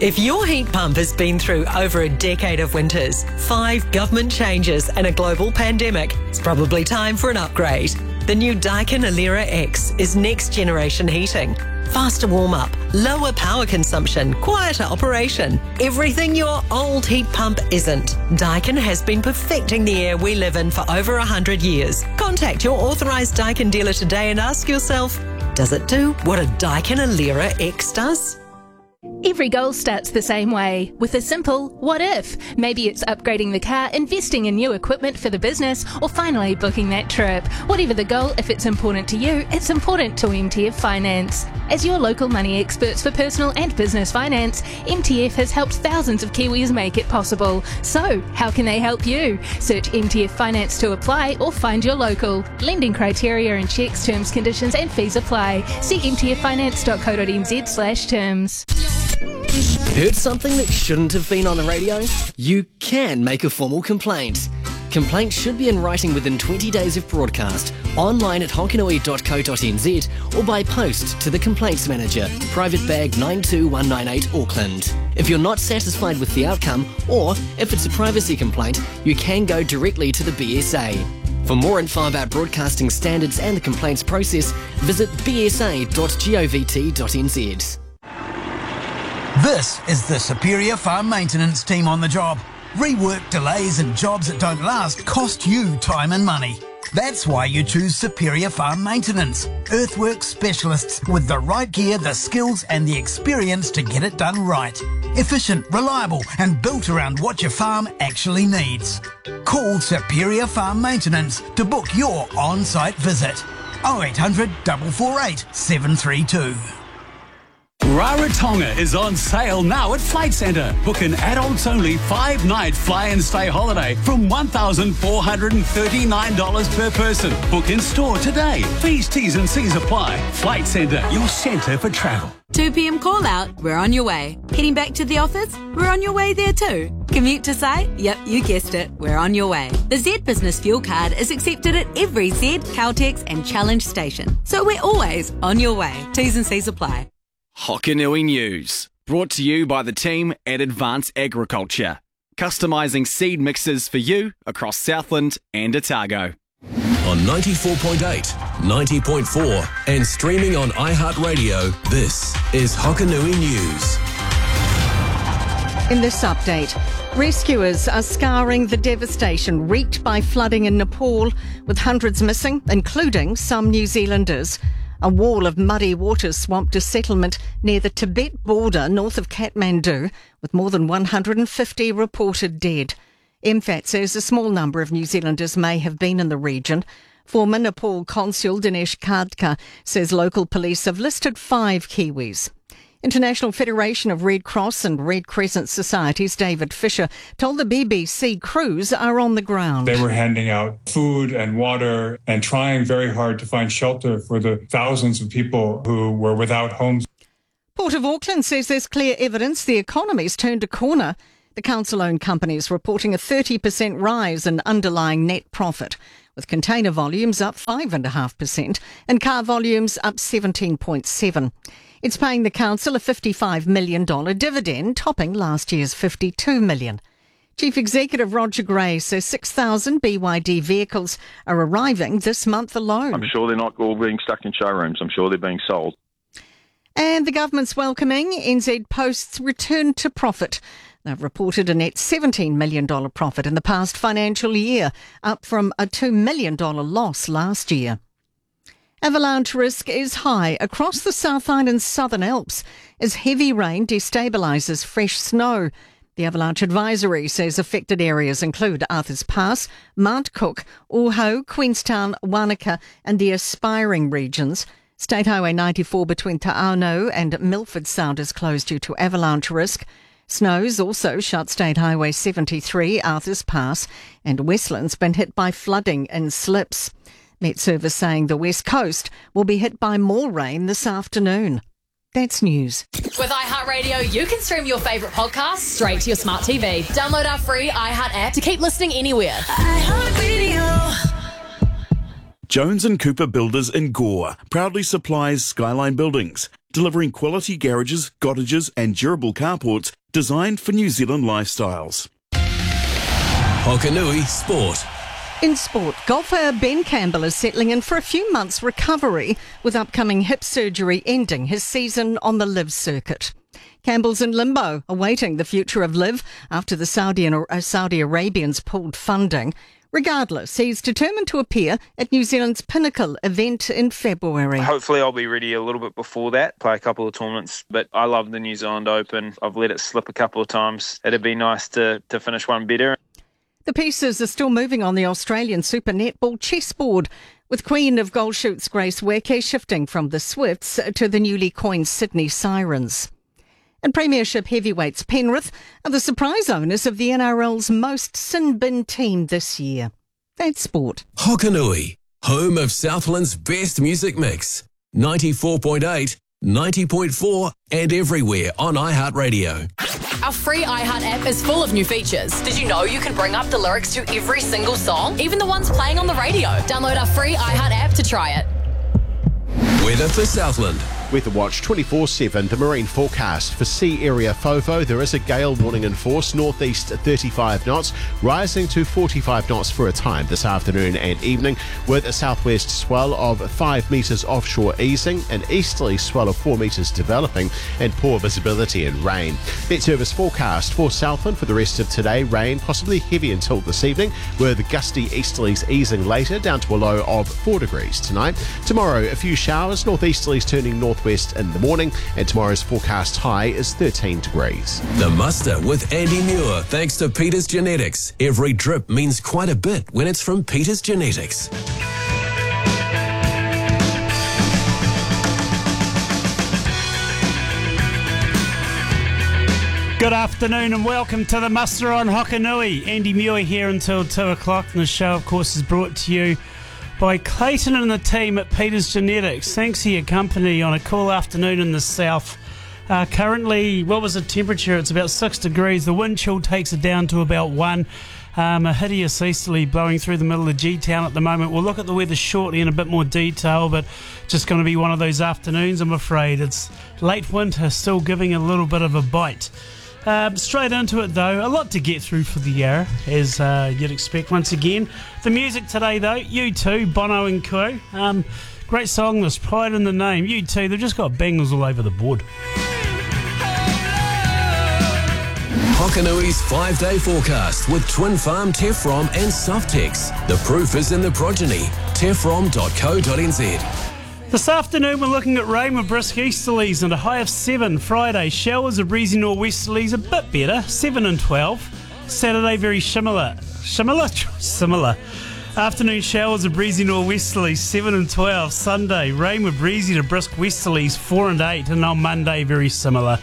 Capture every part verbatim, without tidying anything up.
If your heat pump has been through over a decade of winters, five government changes and a global pandemic, it's probably time for an upgrade. The new Daikin Alera X is next generation heating. Faster warm-up, lower power consumption, quieter operation. Everything your old heat pump isn't. Daikin has been perfecting the air we live in for over one hundred years. Contact your authorised Daikin dealer today and ask yourself, does it do what a Daikin Alera X does? Every goal starts the same way, with a simple what if. Maybe it's upgrading the car, investing in new equipment for the business, or finally booking that trip. Whatever the goal, if it's important to you, it's important to M T F Finance. As your local money experts for personal and business finance, M T F has helped thousands of Kiwis make it possible. So, how can they help you? Search M T F Finance to apply or find your local. Lending criteria and checks, terms, conditions and fees apply. See m t f finance dot co dot n z slash terms. Heard something that shouldn't have been on the radio? You can make a formal complaint. Complaints should be in writing within twenty days of broadcast, online at honkanui dot co dot n z or by post to the Complaints Manager, Private Bag nine two one nine eight Auckland. If you're not satisfied with the outcome, or if it's a privacy complaint, you can go directly to the B S A. For more info about broadcasting standards and the complaints process, visit b s a dot govt dot n z. This is the Superior Farm Maintenance team on the job. Rework delays and jobs that don't last cost you time and money. That's why you choose Superior Farm Maintenance. Earthworks specialists with the right gear, the skills and the experience to get it done right. Efficient, reliable and built around what your farm actually needs. Call Superior Farm Maintenance to book your on-site visit. oh eight hundred, four four eight, seven three two. Rarotonga is on sale now at Flight Centre. Book an adults-only five-night fly-and-stay holiday from one thousand four hundred thirty-nine dollars per person. Book in store today. Fees, T's and C's apply. Flight Centre, your centre for travel. two p.m. call out, we're on your way. Heading back to the office, we're on your way there too. Commute to site? Yep, you guessed it, we're on your way. The Z Business Fuel Card is accepted at every Z, Caltex and Challenge station. So we're always on your way. T's and C's apply. Hokanui News, brought to you by the team at Advance Agriculture, customising seed mixes for you across Southland and Otago. On ninety-four point eight, ninety point four and streaming on iHeartRadio, this is Hokanui News. In this update, rescuers are scouring the devastation wreaked by flooding in Nepal, with hundreds missing, including some New Zealanders. A wall of muddy water swamped a settlement near the Tibet border north of Kathmandu, with more than one hundred fifty reported dead. M F A T says a small number of New Zealanders may have been in the region. Former Nepal consul Dinesh Khadka says local police have listed five Kiwis. International Federation of Red Cross and Red Crescent Societies David Fisher told the B B C crews are on the ground. They were handing out food and water and trying very hard to find shelter for the thousands of people who were without homes. Port of Auckland says there's clear evidence the economy's turned a corner. The council-owned company is reporting a thirty percent rise in underlying net profit, with container volumes up five point five percent and car volumes up seventeen point seven percent. It's paying the council a fifty-five million dollars dividend, topping last year's fifty-two million dollars. Chief Executive Roger Gray says six thousand B Y D vehicles are arriving this month alone. I'm sure they're not all being stuck in showrooms. I'm sure they're being sold. And the government's welcoming N Z Post's return to profit. They've reported a net seventeen million dollars profit in the past financial year, up from a two million dollars loss last year. Avalanche risk is high across the South Island Southern Alps as heavy rain destabilises fresh snow. The Avalanche Advisory says affected areas include Arthurs Pass, Mount Cook, Oahu, Queenstown, Wanaka and the Aspiring regions. State Highway ninety-four between Ta'ano and Milford Sound is closed due to avalanche risk. Snows also shut State Highway seventy-three, Arthurs Pass, and Westland's been hit by flooding and slips. Met Service saying the West Coast will be hit by more rain this afternoon. That's news. With iHeartRadio, you can stream your favourite podcasts straight to your smart T V. Download our free iHeart app to keep listening anywhere. iHeartRadio. Jones and Cooper Builders in Gore proudly supplies Skyline Buildings. delivering quality garages, cottages and durable carports designed for New Zealand lifestyles. Hokanui Sport. In sport, golfer Ben Campbell is settling in for a few months' recovery with upcoming hip surgery ending his season on the LIV circuit. Campbell's in limbo, awaiting the future of LIV after the Saudi, uh, Saudi Arabians pulled funding. Regardless, he's determined to appear at New Zealand's Pinnacle event in February. Hopefully I'll be ready a little bit before that, play a couple of tournaments. But I love the New Zealand Open. I've let it slip a couple of times. It'd be nice to, to finish one better. The pieces are still moving on the Australian Super Netball chessboard, with Queen of Gold Shoots Grace Weke shifting from the Swifts to the newly coined Sydney Sirens. And Premiership heavyweights Penrith are the surprise owners of the N R L's most sin-bin team this year. That's sport. Hokanui, home of Southland's best music mix. ninety-four point eight, ninety point four and everywhere on iHeartRadio. Our free iHeart app is full of new features. Did you know you can bring up the lyrics to every single song, even the ones playing on the radio? Download our free iHeart app to try it. Weather for Southland. Weather Watch twenty-four seven, the marine forecast. For sea area FOFO, there is a gale warning in force, northeast thirty-five knots, rising to forty-five knots for a time this afternoon and evening, with a southwest swell of five metres offshore easing, an easterly swell of four metres developing, and poor visibility and rain. Met Service forecast for Southland for the rest of today, rain possibly heavy until this evening, with gusty easterlies easing later, down to a low of four degrees tonight. Tomorrow, a few showers, northeasterlies turning north west in the morning, and tomorrow's forecast high is thirteen degrees. The Muster with Andy Muir, thanks to Peters Genetics. Every drip means quite a bit when it's from Peters Genetics. Good afternoon and welcome to the Muster on Hokanui. Andy Muir here until two o'clock, and the show, of course, is brought to you by Clayton and the team at Peters Genetics. Thanks for your company on a cool afternoon in the south. Uh, currently, what was the temperature? It's about six degrees. The wind chill takes it down to about one. Um, a hideous easterly blowing through the middle of G-Town at the moment. We'll look at the weather shortly in a bit more detail, but just going to be one of those afternoons, I'm afraid. It's late winter, still giving a little bit of a bite. Um, straight into it though, a lot to get through for the hour, as uh, you'd expect once again. The music today though, U two, Bono and Co. Um, great song, there's pride in the name. U two, they've just got bangles all over the board. Hokanui's five-day forecast with Twin Farm, Tefrom and Softex. The proof is in the progeny. tefrom dot co dot n z. This afternoon we're looking at rain with brisk easterlies and a high of seven. Friday, showers of breezy nor'westerlies, a bit better, seven and twelve. Saturday, very similar. Similar? Similar. Afternoon showers of breezy nor'westerlies, seven and twelve. Sunday, rain with breezy to brisk westerlies, four and eight. And on Monday, very similar.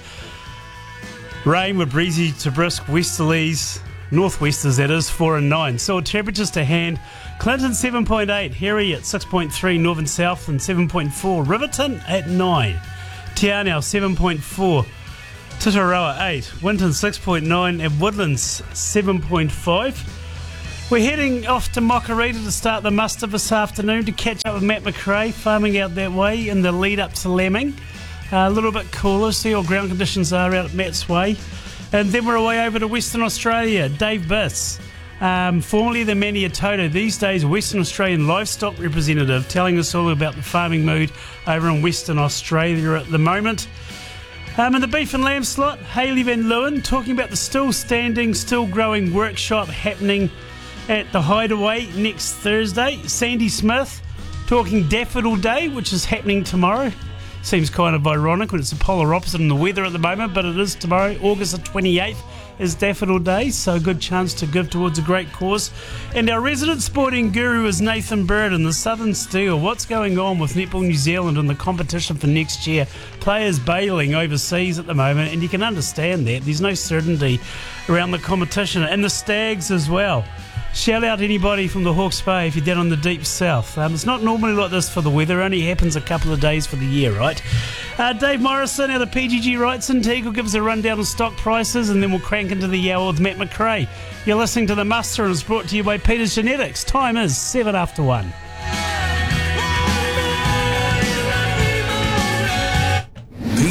Rain with breezy to brisk westerlies, northwesters that is, four and nine. So temperatures to hand. Clinton seven point eight, Harry at six point three, Northern South and seven point four, Riverton at nine, Te Anau seven point four, Titaroa eight, Winton six point nine and Woodlands seven point five. We're heading off to Makarita to start the muster this afternoon to catch up with Matt McRae, farming out that way in the lead up to lambing. Uh, a little bit cooler, see how ground conditions are out at Matt's way. And then we're away over to Western Australia. Dave Biss, um, formerly the Maniatoto, these days Western Australian livestock representative, telling us all about the farming mood over in Western Australia at the moment. Um, in the beef and lamb slot, Hayley Van Leeuwen talking about the still standing, still growing workshop happening at the Hideaway next Thursday. Sandy Smith talking Daffodil Day, which is happening tomorrow. Seems kind of ironic when it's the polar opposite in the weather at the moment, but it is tomorrow. August the twenty-eighth is Daffodil Day, so a good chance to give towards a great cause. And our resident sporting guru is Nathan Bird in the Southern Steel. What's going on with Netball New Zealand and the competition for next year? Players bailing overseas at the moment, and you can understand that. There's no certainty around the competition. And the Stags as well. Shout out anybody from the Hawke's Bay if you're down on the deep south. Um, it's not normally like this for the weather. It only happens a couple of days for the year, right? Uh, Dave Morrison out of P G G Wrightson Teague will give us a rundown on stock prices, and then we'll crank into the hour with Matt McRae. You're listening to The Muster, and it's brought to you by Peters Genetics. Time is seven after one.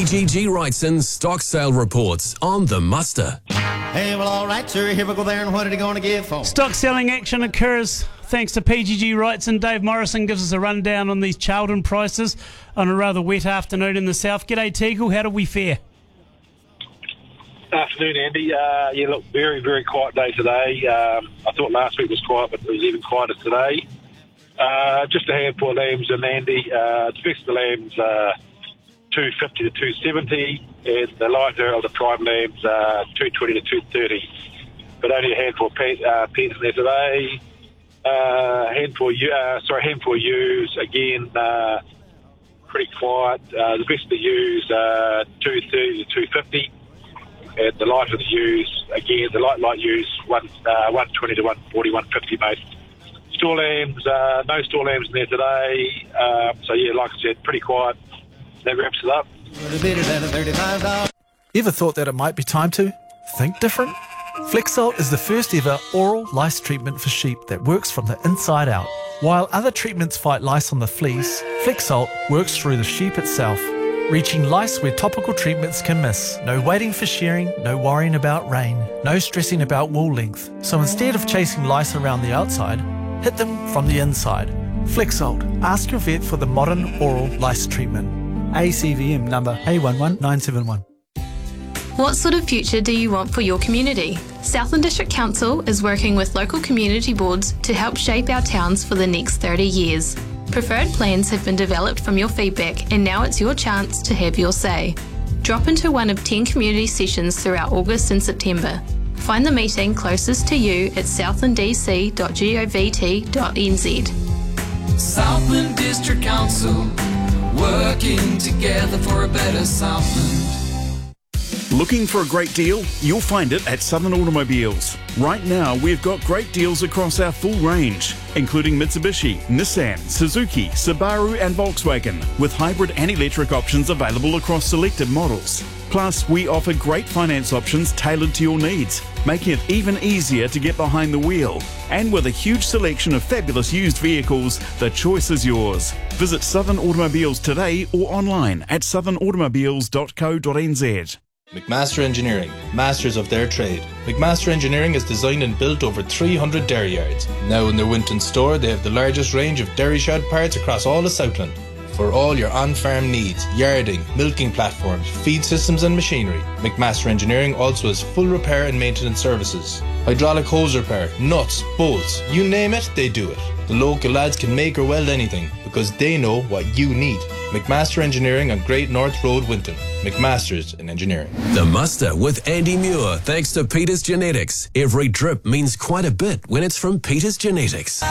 P G G Wrightson stock sale reports on The Muster. Hey, well, all right, sir. Here we go there, and what are they going to give for? Stock selling action occurs thanks to P G G Wrightson. Dave Morrison gives us a rundown on these Charlton prices on a rather wet afternoon in the south. G'day, Teagle. How did we fare? Afternoon, Andy. Uh, yeah, look, very, very quiet day today. Um, I thought last week was quiet, but it was even quieter today. Uh, just a handful of lambs in Andy. Uh, the best of the lambs, uh, two fifty to two seventy, and the lighter of the prime lambs, uh, two twenty to two thirty. But only a handful of pets uh, in there today. Uh, handful of uh, sorry, handful of ewes again. Uh, pretty quiet. Uh, the best of the ewes, uh, two thirty to two fifty, and the lighter of the ewes again. The light light ewes one uh, one twenty to one forty, one fifty, mate. Store lambs, uh, no store lambs in there today. Uh, so yeah, like I said, pretty quiet. That wraps it up. Ever thought that it might be time to think different? Flexalt is the first ever oral lice treatment for sheep that works from the inside out. While other treatments fight lice on the fleece, Flexalt works through the sheep itself, reaching lice where topical treatments can miss. No waiting for shearing, no worrying about rain, no stressing about wool length. So instead of chasing lice around the outside, hit them from the inside. Flexalt. Ask your vet for the modern oral lice treatment. A C V M number A one one nine seven one. What sort of future do you want for your community? Southland District Council is working with local community boards to help shape our towns for the next thirty years. Preferred plans have been developed from your feedback, and now it's your chance to have your say. Drop into one of ten community sessions throughout August and September. Find the meeting closest to you at southland d c dot govt dot n z. Southland District Council, working together for a better Southland. Looking for a great deal? You'll find it at Southern Automobiles. Right now, we've got great deals across our full range, including Mitsubishi, Nissan, Suzuki, Subaru and Volkswagen, with hybrid and electric options available across selected models. Plus, we offer great finance options tailored to your needs, making it even easier to get behind the wheel. And with a huge selection of fabulous used vehicles, the choice is yours. Visit Southern Automobiles today or online at southern automobiles dot co dot n z. McMaster Engineering, masters of their trade. McMaster Engineering has designed and built over three hundred dairy yards. Now in their Winton store, they have the largest range of dairy shed parts across all of Southland. For all your on-farm needs, yarding, milking platforms, feed systems and machinery, McMaster Engineering also has full repair and maintenance services. Hydraulic hose repair, nuts, bolts, you name it, they do it. The local lads can make or weld anything because they know what you need. McMaster Engineering on Great North Road, Winton. McMaster's in Engineering. The Muster with Andy Muir, thanks to Peters Genetics. Every drip means quite a bit when it's from Peters Genetics.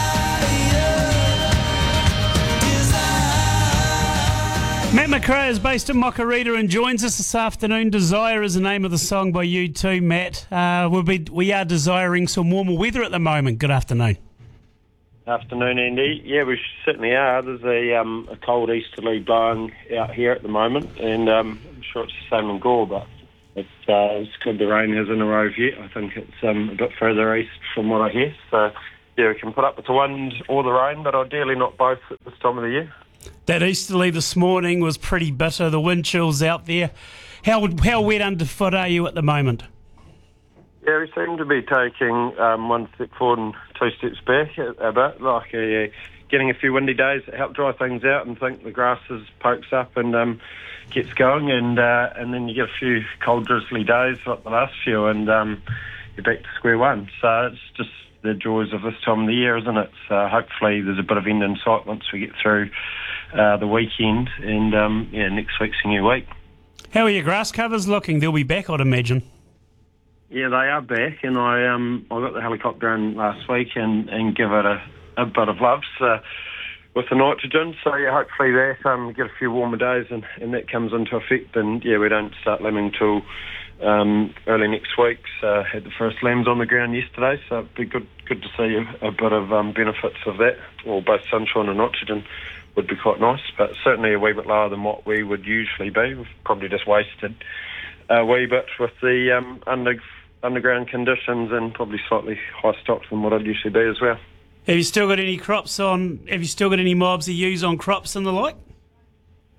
Matt McRae is based in Makarita and joins us this afternoon. Desire is the name of the song by you too, Matt. Uh, we'll be, we are desiring some warmer weather at the moment. Good afternoon. Afternoon, Andy. Yeah, we certainly are. There's a, um, a cold easterly blowing out here at the moment, and um, I'm sure it's the same in Gore, but it's, uh, it's good the rain hasn't arrived yet. I think it's um, a bit further east from what I hear. So, yeah, we can put up with the wind or the rain, but ideally not both at this time of the year. That easterly this morning was pretty bitter. The wind chill's out there. How how wet underfoot are you at the moment? Yeah, we seem to be taking um, one step forward and two steps back a, a bit, like uh, getting a few windy days that help dry things out and think the grass is, pokes up and um, gets going, and uh, and then you get a few cold drizzly days like the last few, and um, you're back to square one. So it's just the joys of this time of the year, isn't it? So hopefully there's a bit of end in sight once we get through uh, the weekend, and um, yeah, next week's a new week. How are your grass covers looking? They'll be back, I'd imagine. Yeah, they are back, and I um I got the helicopter in last week and, and give it a, a bit of love so, with the nitrogen. So yeah, hopefully that um get a few warmer days and, and that comes into effect, and yeah, we don't start lambing till um early next week. So had the first lambs on the ground yesterday, so it'd be good good to see a, a bit of um benefits of that, or both sunshine and nitrogen would be quite nice, but certainly a wee bit lower than what we would usually be. We've probably just wasted a wee bit with the um under underground conditions, and probably slightly high stock than what I'd usually be as well. Have you still got any crops on, have you still got any mobs to use on crops and the like?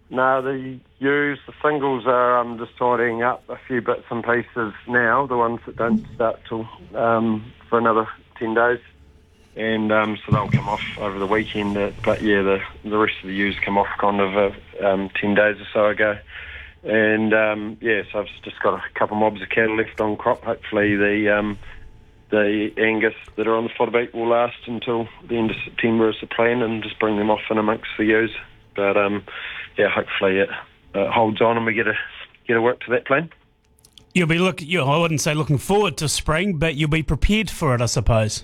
no, the ewes, the singles are um, just tidying up a few bits and pieces now, the ones that don't start till um, for another ten days. And um, so they'll come off over the weekend. Uh, but yeah, the the rest of the ewes come off kind of uh, um, ten days or so ago. And um, yeah, so I've just got a couple mobs of cattle left on crop. Hopefully the um, the Angus that are on the fodder beat will last until the end of September is the plan, and just bring them off in amongst the ewes. But um, yeah, hopefully it uh, holds on and we get a get a work to that plan. You'll be look. You, I wouldn't say looking forward to spring, but you'll be prepared for it, I suppose.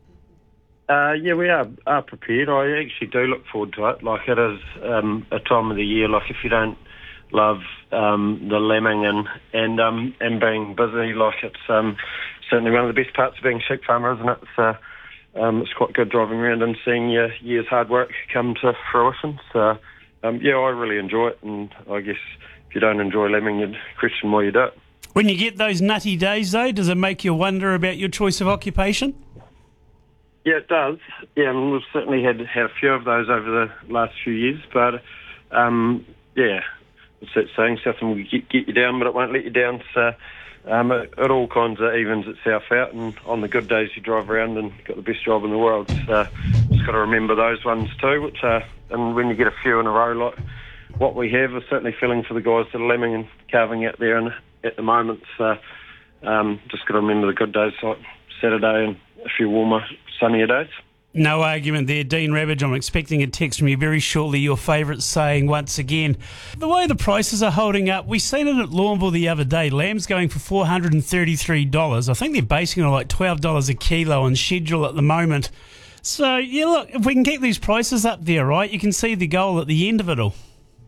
Uh, yeah, we are, are prepared. I actually do look forward to it. Like, it is um, a time of the year, like, if you don't love um, the lambing and and um, and being busy, like, it's um, certainly one of the best parts of being a sheep farmer, isn't it? It's, uh, um, it's quite good driving around and seeing your year's hard work come to fruition. So, um, yeah, I really enjoy it, and I guess if you don't enjoy lambing, you'd question why you do it. When you get those nutty days, though, does it make you wonder about your choice of occupation? Yeah, it does. Yeah, and we've certainly had had a few of those over the last few years. But um, yeah, it's that saying, something will get, get you down, but it won't let you down. So um, it, it all kinds of evens itself out. And on the good days, you drive around and got the best job in the world. So just got to remember those ones too. Which are, and when you get a few in a row, like what we have, is certainly feeling for the guys that are lambing and calving out there and at the moment. So um, just got to remember the good days, like Saturday and a few warmer, sunnier days. No argument there, Dean Ravage. I'm expecting a text from you very shortly. Your favourite saying once again. The way the prices are holding up, we seen it at Lawnville the other day. Lamb's going for four hundred thirty-three dollars. I think they're basing it on like twelve dollars a kilo on schedule at the moment. So, yeah, look, if we can get these prices up there, right, you can see the goal at the end of it all.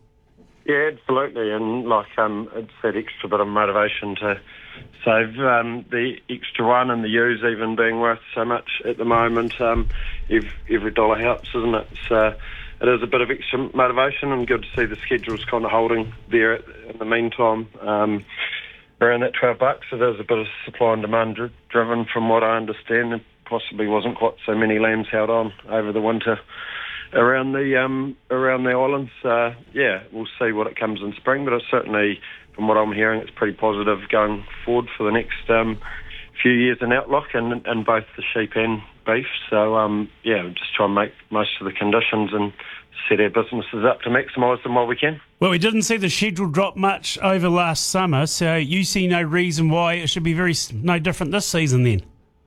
Yeah, absolutely. And, like, um, it's that extra bit of motivation to save um, the extra one, and the ewes even being worth so much at the moment. Um, every, every dollar helps, isn't it? So it is a bit of extra motivation, and good to see the schedule's kind of holding there in the meantime. Um, around that twelve bucks, it is a bit of supply and demand dri- driven from what I understand. There possibly wasn't quite so many lambs held on over the winter around the um, around the islands. Uh, yeah, we'll see what it comes in spring, but it's certainly, from what I'm hearing, it's pretty positive going forward for the next um, few years in outlook, and, and both the sheep and beef. So, um, yeah, we'll just try and make most of the conditions and set our businesses up to maximise them while we can. Well, we didn't see the schedule drop much over last summer, so you see no reason why it should be very no different this season then?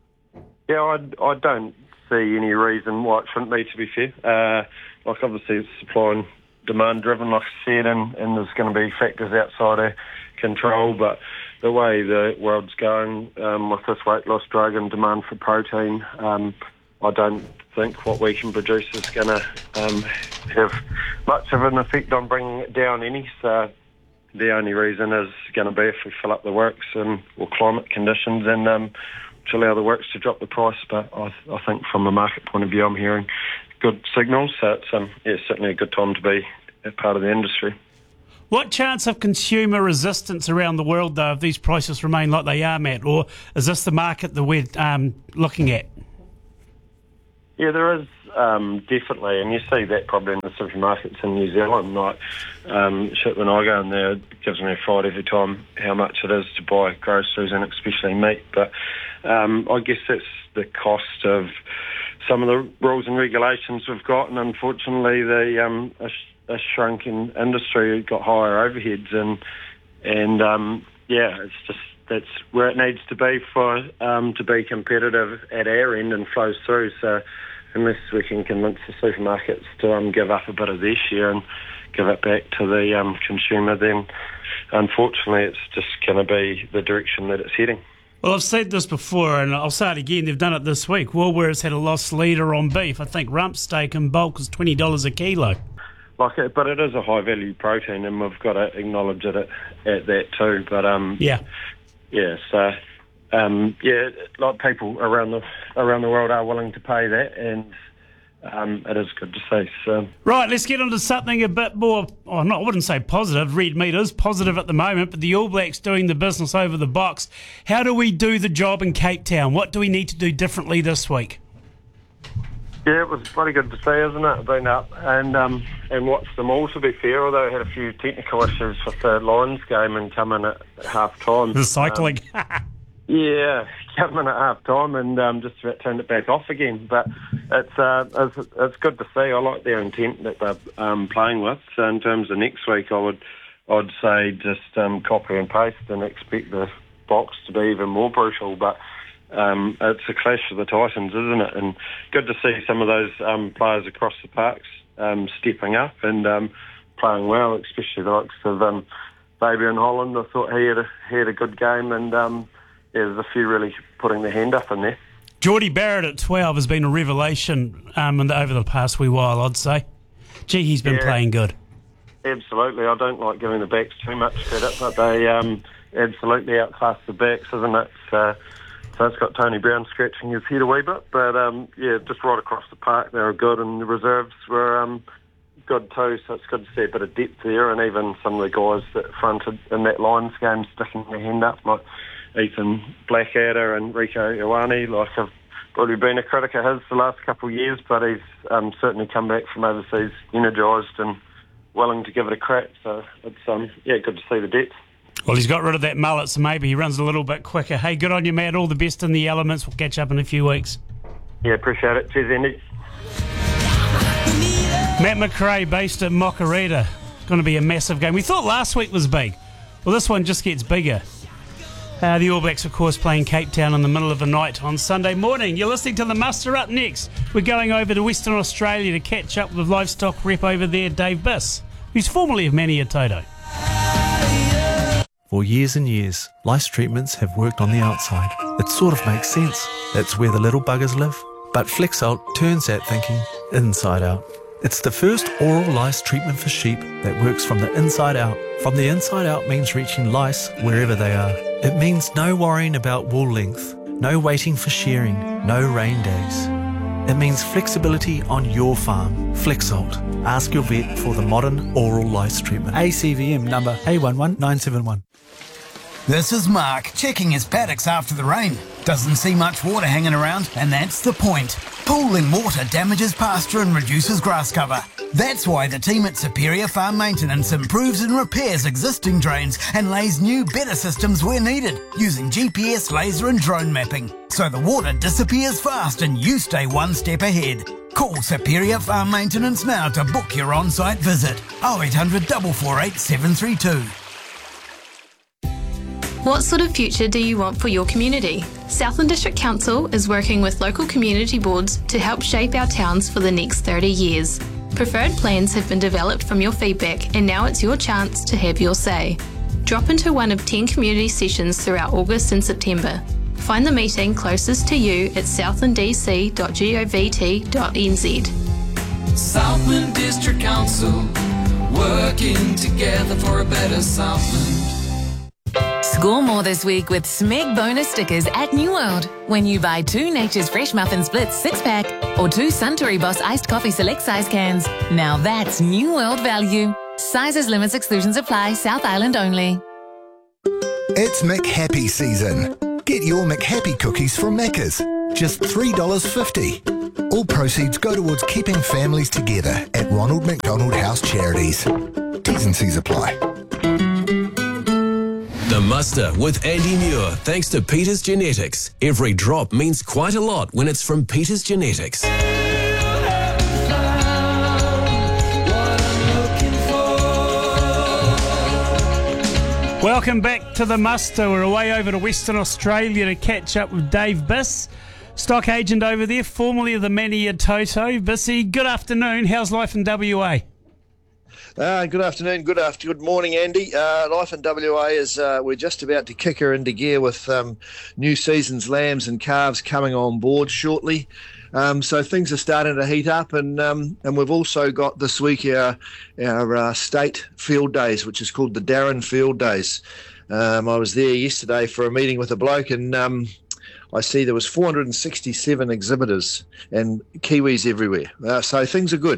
Yeah, I, I don't see any reason why it shouldn't be, to be fair. Uh, like, obviously, it's supply and demand driven, like I said, and, and there's going to be factors outside our control, but the way the world's going um, with this weight loss drug and demand for protein, um, I don't think what we can produce is going to um, have much of an effect on bringing it down any. So the only reason is going to be if we fill up the works and or climate conditions and um, to allow the works to drop the price. But I, I think from a market point of view, I'm hearing good signals. So it's um, yeah, certainly a good time to be a part of the industry. What chance of consumer resistance around the world, though, if these prices remain like they are, Matt? Or is this the market that we're um, looking at? Yeah, there is um, definitely, and you see that probably in the supermarkets in New Zealand. Like, um, shit, when I go in there, it gives me a fright every time how much it is to buy groceries and especially meat. But um, I guess that's the cost of some of the rules and regulations we've got, and unfortunately the um, a, a shrunken industry got higher overheads, and and um, yeah, it's just that's where it needs to be for um, to be competitive at our end and flows through. So unless we can convince the supermarkets to um, give up a bit of their share and give it back to the um, consumer, then unfortunately it's just going to be the direction that it's heading. Well, I've said this before, and I'll say it again. They've done it this week. Woolworths had a loss leader on beef. I think rump steak in bulk is twenty dollars a kilo. Like it, but it is a high-value protein, and we've got to acknowledge it at, at that too. But um, yeah, yeah. So um, yeah, like people around the around the world are willing to pay that, and um, it is good to see. So. Right, let's get on to something a bit more, oh, no, I wouldn't say positive. Red meat is positive at the moment, but the All Blacks doing the business over the box. How do we do the job in Cape Town? What do we need to do differently this week? Yeah, it was pretty good to see, isn't it? I've been up and um, and watched them all, to be fair, although I had a few technical issues with the Lions game and come in at half-time. The cycling. Um, yeah, come in at half-time and um, just about turned it back off again. But it's, uh, it's it's good to see. I like their intent that they're um, playing with. So in terms of next week, I would I'd say just um, copy and paste and expect the box to be even more brutal. But Um, it's a clash of the Titans, isn't it? And good to see some of those um, players across the parks um, stepping up and um, playing well, especially the likes of um, Fabian Holland. I thought he had a, he had a good game, and um, yeah, there's a few really putting their hand up in there. Geordie Barrett at twelve has been a revelation um, in the, over the past wee while, I'd say. Gee, he's been Yeah. playing good. Absolutely. I don't like giving the backs too much credit, but they um, absolutely outclass the backs, isn't it? So, So it's got Tony Brown scratching his head a wee bit. But, um, yeah, just right across the park, they were good, and the reserves were um, good too, so it's good to see a bit of depth there, and even some of the guys that fronted in that Lions game sticking their hand up, like Ethan Blackadder and Rico Ioane. Like, I've probably been a critic of his the last couple of years, but he's um, certainly come back from overseas energised and willing to give it a crack. So it's, um, yeah, good to see the depth. Well, he's got rid of that mullet, so maybe he runs a little bit quicker. Hey, good on you, Matt. All the best in the elements. We'll catch up in a few weeks. Yeah, appreciate it. Cheers, Andy. Matt McRae, based at Mokarita. Going to be a massive game. We thought last week was big. Well, this one just gets bigger. Uh, the All Blacks, of course, playing Cape Town in the middle of the night on Sunday morning. You're listening to The Muster. Up next, we're going over to Western Australia to catch up with livestock rep over there, Dave Biss, who's formerly of Manio Toto. For years and years, lice treatments have worked on the outside. It sort of makes sense. That's where the little buggers live. But Flexalt turns that thinking inside out. It's the first oral lice treatment for sheep that works from the inside out. From the inside out means reaching lice wherever they are. It means no worrying about wool length, no waiting for shearing, no rain days. It means flexibility on your farm. Flexalt. Ask your vet for the modern oral lice treatment. A C V M number A one one nine seven one. This is Mark, checking his paddocks after the rain. Doesn't see much water hanging around, and that's the point. Pooling water damages pasture and reduces grass cover. That's why the team at Superior Farm Maintenance improves and repairs existing drains and lays new, better systems where needed, using G P S, laser and drone mapping. So the water disappears fast and you stay one step ahead. Call Superior Farm Maintenance now to book your on-site visit. oh eight hundred, four four eight, seven three two. What sort of future do you want for your community? Southland District Council is working with local community boards to help shape our towns for the next thirty years. Preferred plans have been developed from your feedback, and now it's your chance to have your say. Drop into one of ten community sessions throughout August and September. Find the meeting closest to you at southland d c dot govt dot n z. Southland District Council, working together for a better Southland. Score more this week with Smeg bonus stickers at New World. When you buy two Nature's Fresh Muffin Splits six-pack or two Suntory Boss Iced Coffee Select Size cans. Now that's New World value. Sizes, limits, exclusions apply. South Island only. It's McHappy season. Get your McHappy cookies from Macca's. Just three dollars fifty. All proceeds go towards keeping families together at Ronald McDonald House Charities. T's and C's apply. The Muster with Andy Muir, thanks to Peters Genetics. Every drop means quite a lot when it's from Peters Genetics. Welcome back to The Muster. We're away over to Western Australia to catch up with Dave Biss, stock agent over there, formerly of the Manio Toto. Bissy, good afternoon. How's life in W A? Uh, good afternoon, good after, good morning, Andy. Uh, life in W A is uh, we're just about to kick her into gear with um, new season's lambs and calves coming on board shortly. Um, so things are starting to heat up, and um, and we've also got this week our our uh, state field days, which is called the Darren Field Days. Um, I was there yesterday for a meeting with a bloke, and um, I see there was four hundred sixty-seven exhibitors and Kiwis everywhere. Uh, so things are good.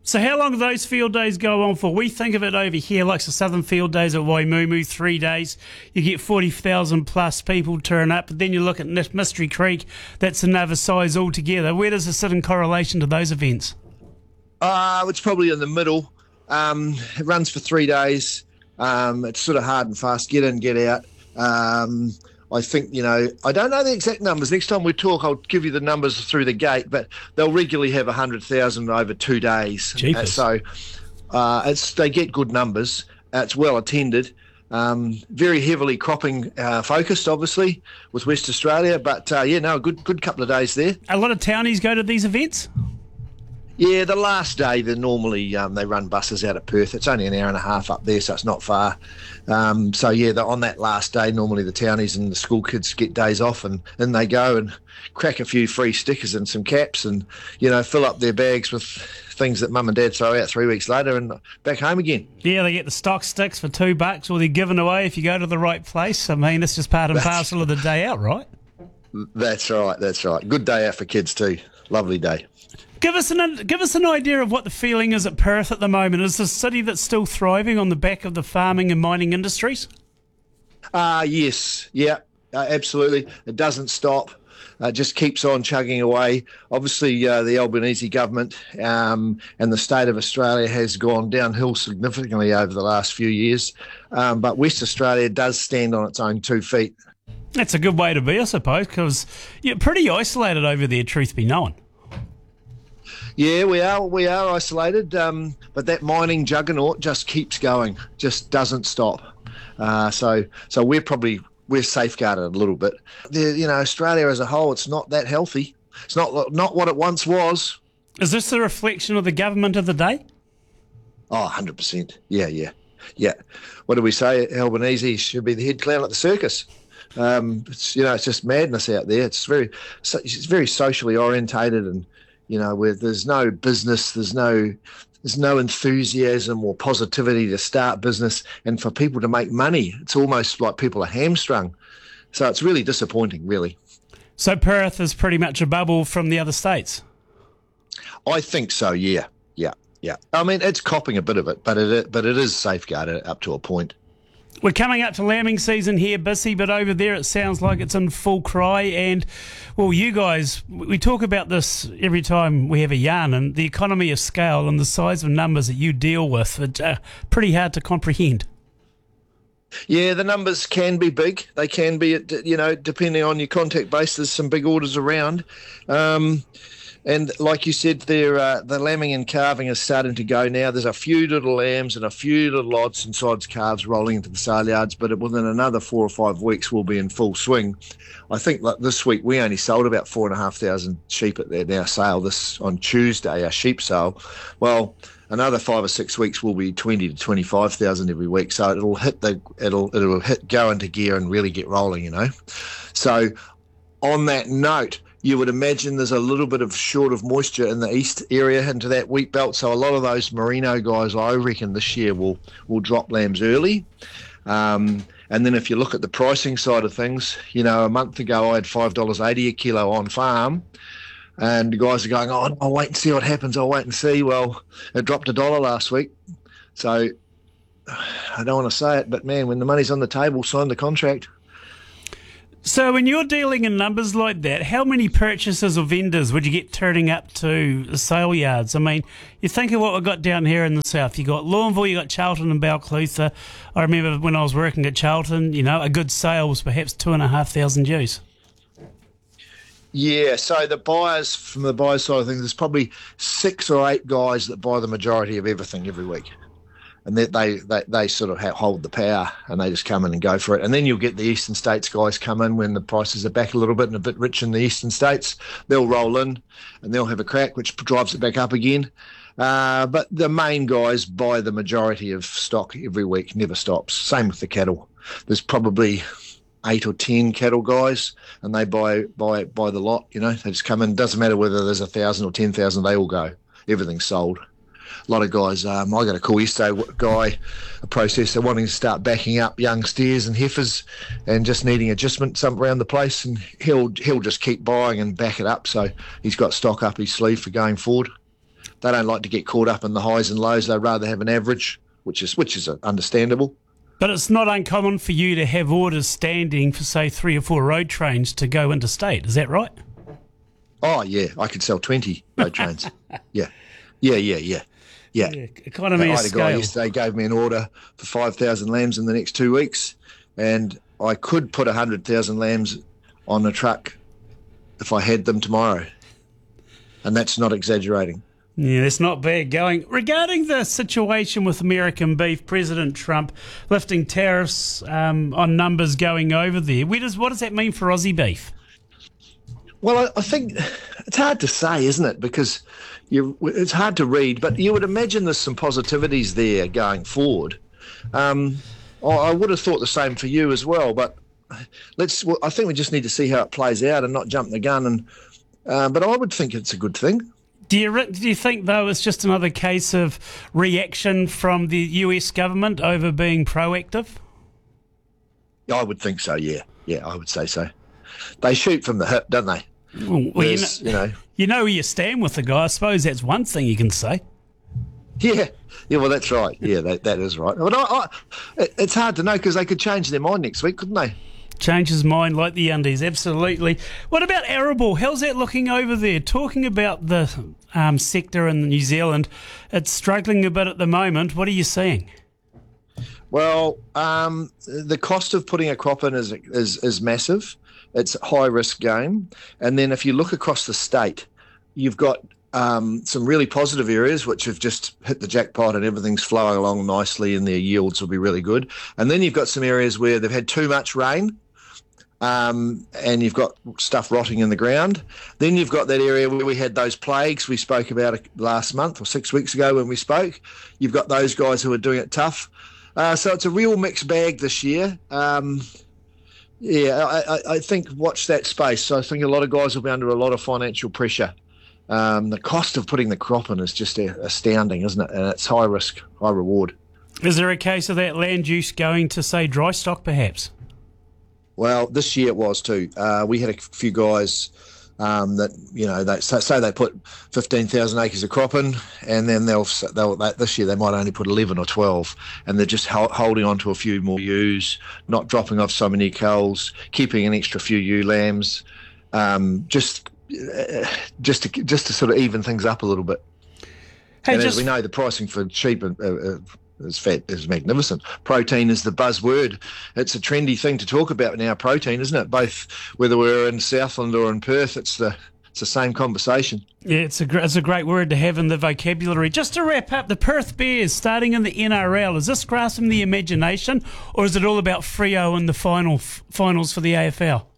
So how long do those field days go on for? We think of it over here like the Southern Field Days at Waimumu, three days. You get forty thousand plus people turn up. But then you look at Mystery Creek, that's another size altogether. Where does it sit in correlation to those events? Uh, it's probably in the middle. Um, it runs for three days. Um, it's sort of hard and fast, get in, get out. Um, I think, you know, I don't know the exact numbers. Next time we talk, I'll give you the numbers through the gate, but they'll regularly have one hundred thousand over two days. Uh, so uh, it's they get good numbers. Uh, it's well attended. Um, very heavily cropping uh, focused, obviously, with West Australia. But, uh, yeah, no, a good, good couple of days there. A lot of townies go to these events? Yeah, the last day, they normally um, they run buses out of Perth. It's only an hour and a half up there, so it's not far. Um, so, yeah, the, on that last day, normally the townies and the school kids get days off, and then they go and crack a few free stickers and some caps and, you know, fill up their bags with things that mum and dad throw out three weeks later and back home again. Yeah, they get the stock sticks for two bucks, or they're given away if you go to the right place. I mean, it's just part and parcel of the day out, right? That's right, that's right. Good day out for kids too. Lovely day. Give us an give us an idea of what the feeling is at Perth at the moment. Is this a city that's still thriving on the back of the farming and mining industries? Uh, yes, yeah, uh, absolutely. It doesn't stop. It uh, just keeps on chugging away. Obviously, uh, the Albanese government um, and the state of Australia has gone downhill significantly over the last few years, um, but West Australia does stand on its own two feet. That's a good way to be, I suppose, because you're pretty isolated over there, truth be known. Yeah, we are. We are isolated, um, but that mining juggernaut just keeps going, just doesn't stop. Uh, so, so we're probably we're safeguarded a little bit. The, you know, Australia as a whole, it's not that healthy. It's not not what it once was. Is this a reflection of the government of the day? Oh, one hundred percent. Yeah, yeah, yeah. What do we say? Albanese should be the head clown at the circus. Um, it's, you know, it's just madness out there. It's very, it's very socially orientated, and you know, where there's no business, there's no, there's no enthusiasm or positivity to start business, and for people to make money, it's almost like people are hamstrung. So it's really disappointing, really. So Perth is pretty much a bubble from the other states? I think so. Yeah, yeah, yeah. I mean, it's copping a bit of it, but it, but it is safeguarded up to a point. We're coming up to lambing season here, Bissy, but over there it sounds like it's in full cry. And, well, you guys, we talk about this every time we have a yarn, and the economy of scale and the size of numbers that you deal with, it's uh, pretty hard to comprehend. Yeah, the numbers can be big. They can be, you know, depending on your contact base, there's some big orders around. Um And like you said, there, uh, the lambing and calving is starting to go now. There's a few little lambs and a few little odds and sods calves rolling into the sale yards, but within another four or five weeks, we'll be in full swing. I think like this week we only sold about four and a half thousand sheep at their now sale this on Tuesday, our sheep sale. Well, another five or six weeks will be twenty to twenty-five thousand every week. So it'll hit the it'll it'll hit go into gear and really get rolling, you know. So on that note, you would imagine there's a little bit of short of moisture in the east area into that wheat belt. So a lot of those merino guys, I reckon, this year will will drop lambs early. Um, and then if you look at the pricing side of things, you know, a month ago I had five dollars eighty a kilo on farm. And the guys are going, oh, I'll wait and see what happens. I'll wait and see. Well, it dropped a dollar last week. So I don't want to say it, but, man, when the money's on the table, sign the contract. So when you're dealing in numbers like that, how many purchasers or vendors would you get turning up to the sale yards? I mean, you think of what we've got down here in the south. You got Lawnville, you got Charlton and Balclutha. I remember when I was working at Charlton, you know, a good sale was perhaps two and a half thousand Jews. Yeah, so the buyers, from the buyers side of things, there's probably six or eight guys that buy the majority of everything every week. And they, they, they, they sort of hold the power, and they just come in and go for it. And then you'll get the eastern states guys come in when the prices are back a little bit and a bit rich in the eastern states. They'll roll in and they'll have a crack, which drives it back up again. Uh, but the main guys buy the majority of stock every week, never stops. Same with the cattle. There's probably eight or ten cattle guys, and they buy buy buy the lot. You know, they just come in. Doesn't matter whether there's a thousand or ten thousand, they all go. Everything's sold. A lot of guys, um, I got a call yesterday, guy, a processor wanting to start backing up young steers and heifers and just needing adjustment some around the place, and he'll he'll just keep buying and back it up. So he's got stock up his sleeve for going forward. they don't like to get caught up in the highs and lows. They'd rather have an average, which is which is understandable. But it's not uncommon for you to have orders standing for, say, three or four road trains to go interstate. Is that right? Oh, yeah. I could sell twenty road trains. Yeah. Yeah, yeah, yeah. Yeah. yeah economy I of had a scale. guy yesterday gave me an order for five thousand lambs in the next two weeks, and I could put one hundred thousand lambs on a truck if I had them tomorrow. And that's not exaggerating. Yeah, that's not bad going. Regarding the situation with American beef, President Trump lifting tariffs um, on numbers going over there, where does what does that mean for Aussie beef? Well, I, I think it's hard to say, isn't it? Because you, it's hard to read, but you would imagine there's some positivities there going forward. Um, I would have thought the same for you as well, but let's. Well, I think we just need to see how it plays out and not jump the gun. And uh, but I would think it's a good thing. Do you, do you think, though, it's just another case of reaction from the U S government over being proactive? I would think so, yeah. Yeah, I would say so. They shoot from the hip, don't they? Well, you, know, you know, you know where you stand with the guy. I suppose that's one thing you can say. Yeah, yeah. Well, that's right. Yeah, that that is right. But I, I, it's hard to know because they could change their mind next week, couldn't they? Change his mind like the undies, absolutely. What about arable? How's that looking over there? Talking about the um, sector in New Zealand, it's struggling a bit at the moment. What are you seeing? Well, um, the cost of putting a crop in is, is is massive. It's a high-risk game. And then if you look across the state, you've got um, some really positive areas which have just hit the jackpot and everything's flowing along nicely and their yields will be really good. And then you've got some areas where they've had too much rain. Um, and you've got stuff rotting in the ground. Then you've got that area where we had those plagues we spoke about last month or six weeks ago when we spoke. You've got those guys who are doing it tough. Uh, so it's a real mixed bag this year. Um, yeah, I, I, I think watch that space. So I think a lot of guys will be under a lot of financial pressure. Um, the cost of putting the crop in is just astounding, isn't it? And it's high risk, high reward. Is there a case of that land use going to, say, dry stock perhaps? Well, this year it was too. Uh, we had a few guys um, that, you know, they say, say they put fifteen thousand acres of crop in, and then they'll, they'll they, this year they might only put eleven or twelve, and they're just ho- holding on to a few more ewes, not dropping off so many cows, keeping an extra few ewe lambs, um, just uh, just to just to sort of even things up a little bit. Hey, and just... as we know, the pricing for sheep uh, uh, is fat is magnificent. Protein is the buzzword. It's a trendy thing to talk about now, protein, isn't it? Both whether we're in Southland or in Perth, it's the it's the same conversation. Yeah, it's a, it's a great word to have in the vocabulary. Just to wrap up, the Perth Bears starting in the N R L, is this grasping the imagination, or is it all about Freo and the final finals for the A F L?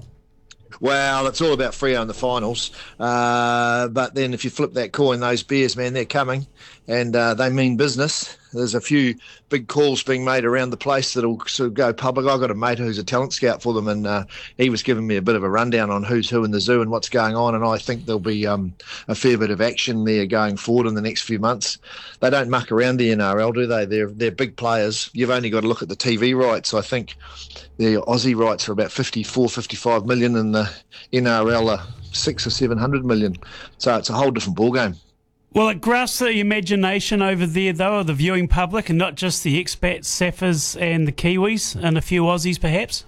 Well, it's all about Freo in the finals. Uh, but then if you flip that coin, those Bears, man, they're coming, and uh, they mean business. There's a few big calls being made around the place that'll sort of go public. I've got a mate who's a talent scout for them, and uh, he was giving me a bit of a rundown on who's who in the zoo and what's going on, and I think there'll be um, a fair bit of action there going forward in the next few months. They don't muck around the N R L, do they? They're, they're big players. You've only got to look at the T V rights. I think the Aussie rights are about fifty-four, fifty-five million, and the N R L are six or seven hundred million. So it's a whole different ballgame. Well, it grasps the imagination over there, though, of the viewing public, and not just the expats, Saffers and the Kiwis, and a few Aussies, perhaps?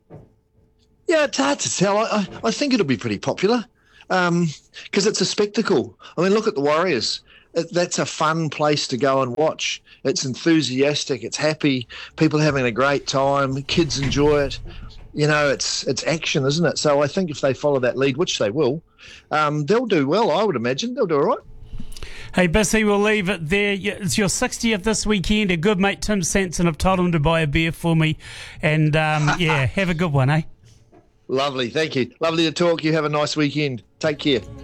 Yeah, it's hard to tell. I, I, I think it'll be pretty popular because um, it's a spectacle. I mean, look at the Warriors. It, that's a fun place to go and watch. It's enthusiastic. It's happy. People are having a great time. Kids enjoy it. You know, it's it's action, isn't it? So I think if they follow that lead, which they will, um, they'll do well, I would imagine. They'll do all right. Hey, Bissy, we'll leave it there. It's your sixtieth this weekend. A good mate, Tim Sanson, I've told him to buy a beer for me. And, um, yeah, have a good one, eh? Lovely. Thank you. Lovely to talk. You have a nice weekend. Take care.